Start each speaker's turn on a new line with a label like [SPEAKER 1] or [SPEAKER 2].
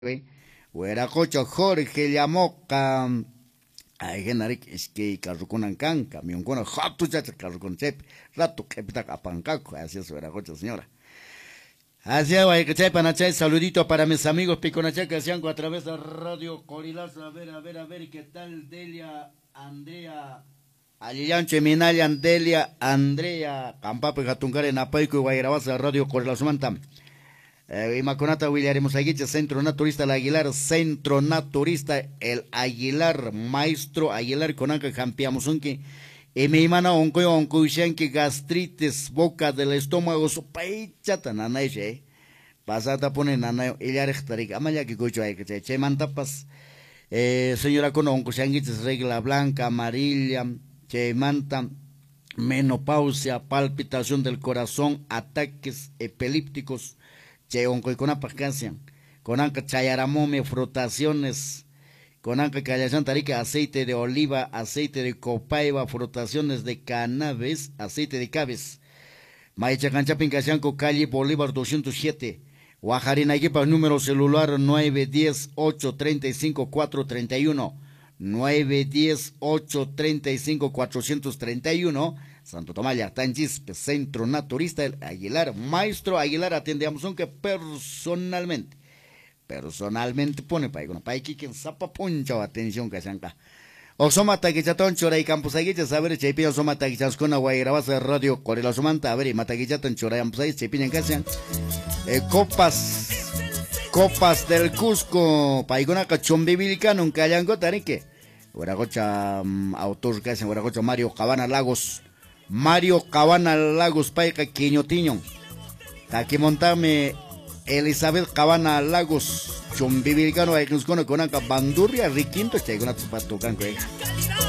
[SPEAKER 1] Hueracocho Jorge Llamoca. Ay, genarik es que carruconan can, camión con jato ya carrucon chep, rato que pita apancaco, así es Hueracocho señora. Así es, que chay, saludito para mis amigos Piconacha que hacían a través de Radio Corilazo. A ver, ¿qué tal Delia, Andrea, Alillanche, Minaya, Delia, Andrea, Campape, Jatungare, Napaico y Guayrabasa, Radio Corilazo Mantam. Y Maconata William Aguiche, Centro Naturista El Aguilar, Centro Naturista El Aguilar, Maestro Aguilar, Conanca, Jampiamosunki. Y mi hermana oncoishanki gastritis, boca del estómago, sopaichata, nanaye. Pasada pone nanayo, ella rectarik, amaya que cocho hay que che mantapas. Señora con oncoishankitis, regla blanca, amarilla, che manta, menopausia, palpitación del corazón, ataques epilépticos, che oncoiconapacancian, con anca chayaramome, frotaciones. Con anca callación tarica, aceite de oliva, aceite de copaiba, frotaciones de cannabis, aceite de cabez. Maicha Canchapin Cayanco, calle Bolívar 207. Guajarina Equipa, número celular 910-835-431. 910-835-431. Santo Tomás Tanchis, Centro Naturista El Aguilar. Maestro Aguilar, atendemos aunque personalmente pone para que quien zapa poncha atención que seanca. Osoma taquichaton choray campus aguicha saber chepi osoma taquichas con agua y grabas radio Corela Somanta a ver y mataquichaton choray campus aguicha chepi en casa. Copas del Cusco paigona cachombibilica nunca hayan gotarique. Hueragocha autor que hacen Hueragocha Mario Cabana Lagos paica quiñotiño. Aquí montame Elizabeth Cabana Lagos, Chombivilcano, hay que nos con Bandurria, Riquinto, que hay una tupatucan,